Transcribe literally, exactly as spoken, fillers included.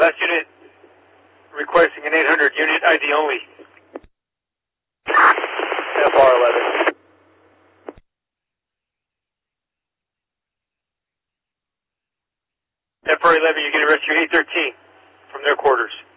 Last unit requesting an eight hundred unit I D only. F R eleven. F R eleven, you're getting rescue eight thirteen from their quarters.